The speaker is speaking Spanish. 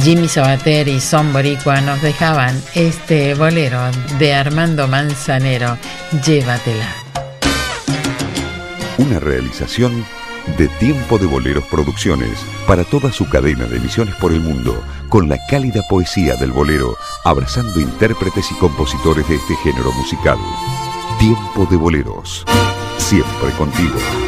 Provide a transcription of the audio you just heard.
Jimmy Sabater y Son Boricua nos dejaban este bolero de Armando Manzanero, Llévatela. Una realización de Tiempo de Boleros Producciones para toda su cadena de emisiones por el mundo, con la cálida poesía del bolero, abrazando intérpretes y compositores de este género musical. Tiempo de Boleros, siempre contigo.